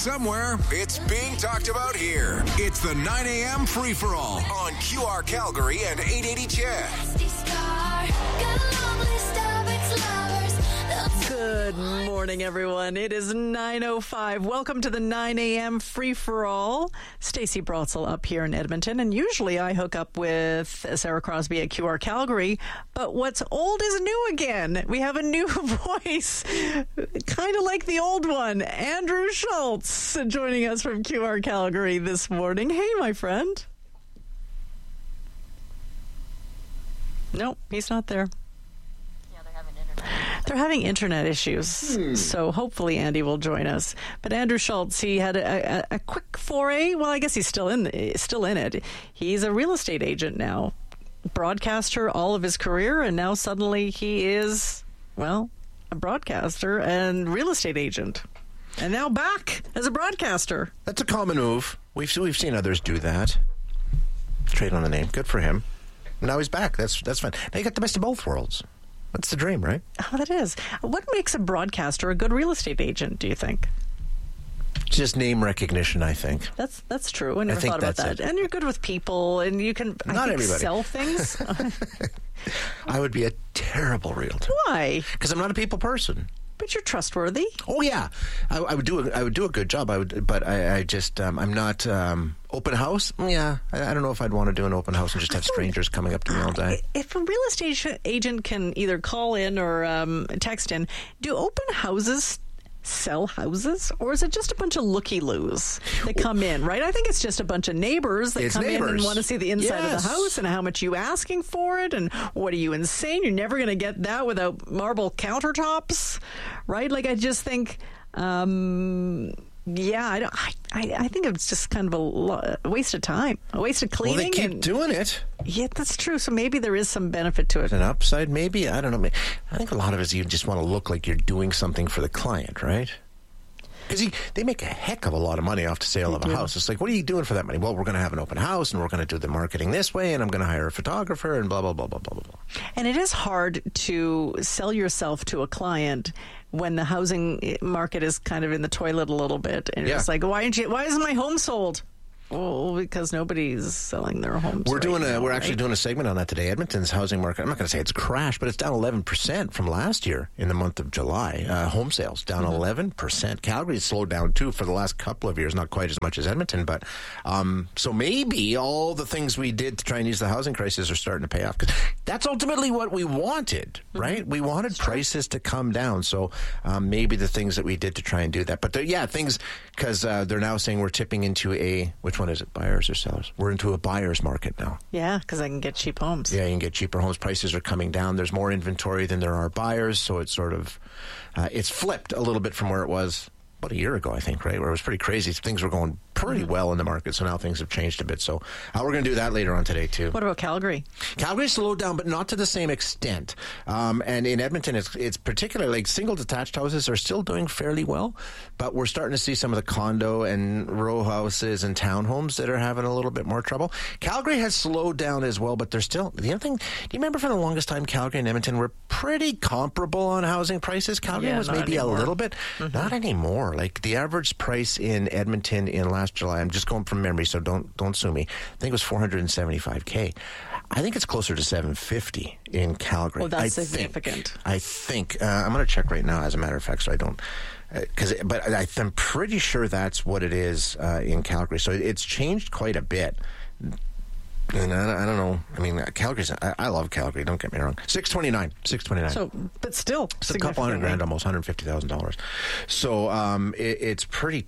Somewhere, it's being talked about here. It's the 9 a.m. free-for-all on QR Calgary and 880 CHED. Good morning, everyone. It is 9:05. Welcome to the 9 a.m. free-for-all. Stacey Brotzel up here in Edmonton, and usually I hook up with Sarah Crosby at QR Calgary, but what's old is new again. We have a new voice, kind of like the old one, Andrew Schultz, joining us from QR Calgary this morning. Hey, my friend. Nope, he's not there. They're having internet issues, so hopefully Andy will join us. But Andrew Schultz, he had a quick foray. Well, I guess he's still in it. He's a real estate agent now, broadcaster all of his career, and now suddenly he is, well, a broadcaster and real estate agent, and now back as a broadcaster. That's a common move. We've seen others do that. Trade on a name. Good for him. Now he's back. That's fine. Now you got the best of both worlds. That's the dream, right? Oh, that is. What makes a broadcaster a good real estate agent, do you think? Just name recognition, I think. That's true. I never thought about that. And you're good with people, and you can sell things. I would be a terrible realtor. Why? Because I'm not a people person. But you're trustworthy. Oh yeah, I would do a good job. But I just I'm not open house. Yeah, I don't know if I'd want to do an open house and just have strangers coming up to me all day. If a real estate agent can either call in or text in, do open houses sell houses, or is it just a bunch of looky-loos that come in, right? I think it's just a bunch of neighbors that come in and want to see the inside of the house and how much you asking for it and what are you insane? You're never going to get that without marble countertops, right? Like, I just think, I think it's just kind of a waste of time, a waste of cleaning. Well, they keep doing it. Yeah, that's true. So maybe there is some benefit to it. An upside, maybe? I don't know. I think a lot of it is you just want to look like you're doing something for the client, right? Because they make a heck of a lot of money off the sale of a house. It's like, what are you doing for that money? Well, we're going to have an open house, and we're going to do the marketing this way, and I'm going to hire a photographer, and blah, blah, blah, blah, blah, blah. And it is hard to sell yourself to a client when the housing market is kind of in the toilet a little bit. And it's like, why isn't my home sold? Well, because nobody's selling their homes. We're actually doing a segment on that today. Edmonton's housing market, I'm not going to say it's crashed, but it's down 11% from last year in the month of July. Home sales down 11%. Calgary's slowed down too for the last couple of years, not quite as much as Edmonton, but so maybe all the things we did to try and use the housing crisis are starting to pay off, because that's ultimately what we wanted, right? We wanted prices to come down, so maybe the things that we did to try and do that. But things, because they're now saying we're tipping into which one is it, buyers or sellers? We're into a buyer's market now. Yeah, because I can get cheap homes. Yeah, you can get cheaper homes. Prices are coming down. There's more inventory than there are buyers, so it's sort of, it's flipped a little bit from where it was about a year ago, I think, right? Where it was pretty crazy. Things were going pretty well in the market, so now things have changed a bit. So we're going to do that later on today, too. What about Calgary? Calgary slowed down, but not to the same extent. And in Edmonton, it's particularly, like, single detached houses are still doing fairly well, but we're starting to see some of the condo and row houses and townhomes that are having a little bit more trouble. Calgary has slowed down as well, but they're still, the other thing, do you remember for the longest time Calgary and Edmonton were pretty comparable on housing prices? Calgary was maybe a little bit, not anymore. Like, the average price in Edmonton in last July, I'm just going from memory, so don't sue me, I think it was $475K. I think it's closer to $750 in Calgary. Well, that's significant. I think I'm going to check right now, as a matter of fact, so I don't, but I'm pretty sure that's what it is in Calgary. So it's changed quite a bit. And I don't know. I mean, Calgary's, I love Calgary, don't get me wrong. $629. So, but still, it's a couple $100,000, almost $150,000. So it's pretty,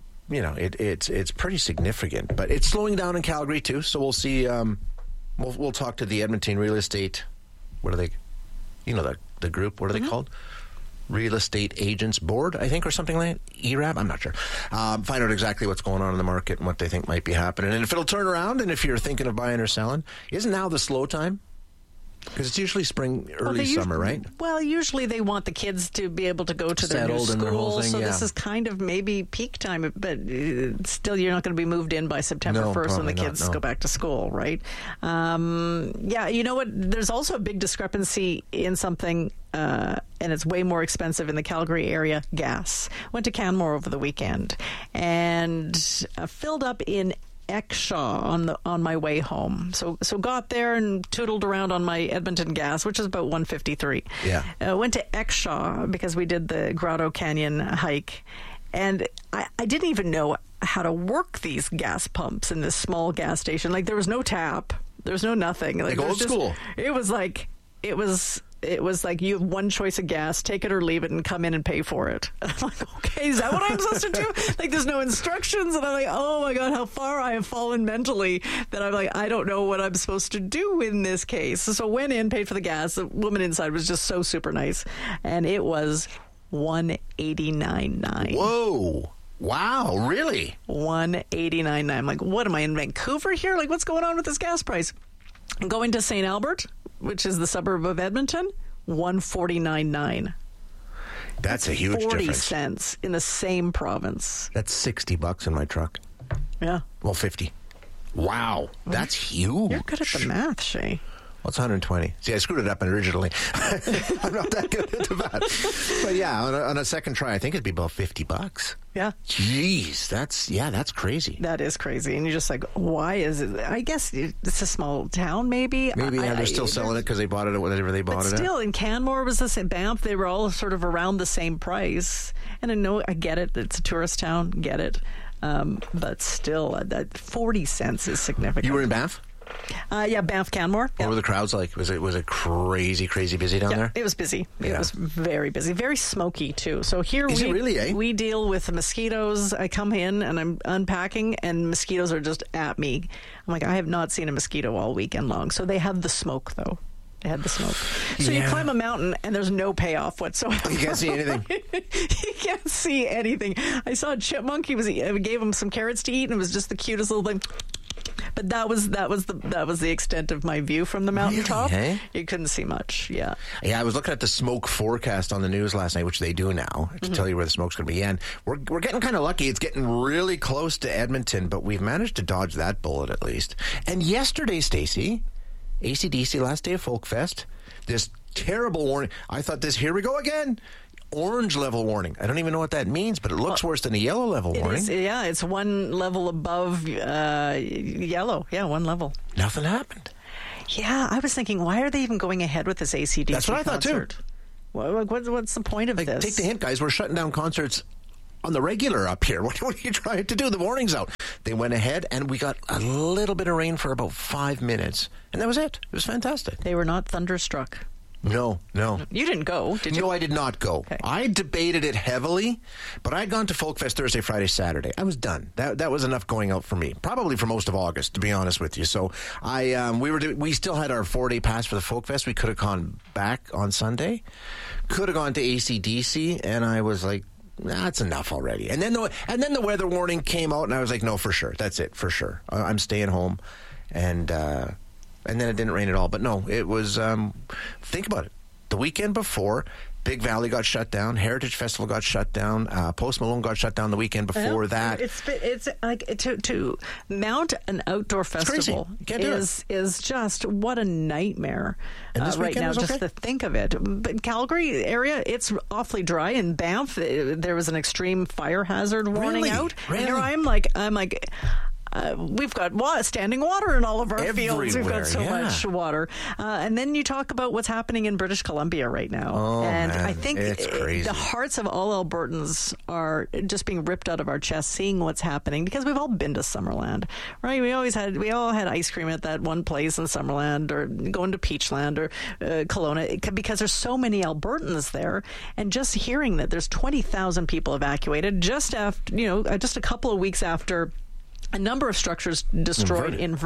it's pretty significant. But it's slowing down in Calgary too. So we'll see. We'll talk to the Edmonton Real Estate. What are they? The group. What are they called? Real Estate Agents Board, I think, or something like that. ERAB, I'm not sure. Find out exactly what's going on in the market and what they think might be happening. And if it'll turn around, and if you're thinking of buying or selling, isn't now the slow time? Because it's usually spring, early summer, right? Well, usually they want the kids to be able to go to their new Settled in their whole school, thing, so yeah. this is kind of maybe peak time, but still you're not going to be moved in by September No, 1st when the probably not, kids no. go back to school, right? Yeah, you know what? There's also a big discrepancy in something, and it's way more expensive in the Calgary area, gas. Went to Canmore over the weekend and filled up in Exshaw on my way home. So got there and tootled around on my Edmonton gas, which is about $1.53. Yeah. Went to Exshaw because we did the Grotto Canyon hike, and I didn't even know how to work these gas pumps in this small gas station. Like, there was no tap, there was no nothing. Like there was old school. It was like you have one choice of gas, take it or leave it, and come in and pay for it. I'm like, okay, is that what I'm supposed to do? Like, there's no instructions, and I'm like, oh my God, how far I have fallen mentally that I'm like, I don't know what I'm supposed to do in this case. So went in, paid for the gas. The woman inside was just so super nice, and it was $189.9. Whoa. Wow, really? $189.9. I'm like, what am I in Vancouver here? Like, what's going on with this gas price? Going to St. Albert, which is the suburb of Edmonton, $149.9. That's a huge 40 difference. cents in the same province. That's $60 in my truck. Yeah. Well, 50. Wow, that's huge. You're good at the math, Shay. Well, it's 120. See, I screwed it up originally. I'm not that good at the math. But yeah, on a second try, I think it'd be about $50. Yeah. Jeez, that's crazy. That is crazy. And you're just like, why is it? I guess it's a small town, maybe. Maybe they're still selling it because they bought it at whatever they bought But it at. still, in Canmore was the same. Banff, they were all sort of around the same price. And I get it. It's a tourist town. Get it. But still, that 40 cents is significant. You were in Banff? Yeah, Banff, Canmore. What were the crowds like? Was it crazy busy down there? It was busy. Yeah. It was very busy. Very smoky, too. So here Is it really, eh? we deal with mosquitoes. I come in and I'm unpacking and mosquitoes are just at me. I'm like, I have not seen a mosquito all weekend long. So they had the smoke, though. They had the smoke. So you Yeah. climb a mountain and there's no payoff whatsoever. You can't see anything. You can't see anything. I saw a chipmunk. I gave him some carrots to eat, and it was just the cutest little thing. But that was the extent of my view from the mountaintop. Really, eh? You couldn't see much. Yeah. Yeah, I was looking at the smoke forecast on the news last night, which they do now, to tell you where the smoke's going to be. And we're getting kind of lucky. It's getting really close to Edmonton, but we've managed to dodge that bullet at least. And yesterday, Stacey, AC/DC, last day of Folk Fest, this terrible warning. I thought here we go again. Orange level warning. I don't even know what that means, but it looks worse than a yellow level warning. It's one level above yellow. Yeah, one level. Nothing happened. Yeah, I was thinking, why are they even going ahead with this AC/DC That's what I thought, too. concert? What's the point of this? Take the hint, guys. We're shutting down concerts on the regular up here. What are you trying to do? The warning's out. They went ahead, and we got a little bit of rain for about 5 minutes, and that was it. It was fantastic. They were not thunderstruck. No. You didn't go, did you? No, I did not go. Okay. I debated it heavily, but I'd gone to Folk Fest Thursday, Friday, Saturday. I was done. That was enough going out for me. Probably for most of August, to be honest with you. So we still had our 4-day pass for the Folk Fest. We could have gone back on Sunday. Could have gone to AC/DC, and I was like, that's enough already. And then the weather warning came out, and I was like, no, for sure. That's it, for sure. I'm staying home. And then it didn't rain at all. But no, it was, think about it. The weekend before, Big Valley got shut down. Heritage Festival got shut down. Post Malone got shut down the weekend before that. It's like to mount an outdoor festival crazy. You can't do is just what a nightmare And this right weekend now. was Just okay? to think of it. But Calgary area, it's awfully dry. In Banff, there was an extreme fire hazard warning Really? out. Really? And here I'm like. We've got standing water in all of our fields. We've Everywhere, got so yeah. much water. And then you talk about what's happening in British Columbia right now. Oh, and man, I think it's crazy. the hearts of all Albertans are just being ripped out of our chests seeing what's happening, because we've all been to Summerland, right? We all had ice cream at that one place in Summerland, or going to Peachland or Kelowna, because there's so many Albertans there. And just hearing that there's 20,000 people evacuated just after, just a couple of weeks after a number of structures destroyed in